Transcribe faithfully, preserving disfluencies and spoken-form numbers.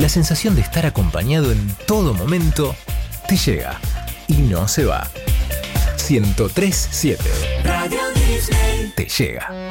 la sensación de estar acompañado en todo momento te llega y no se va. ciento tres punto siete Radio Disney te llega.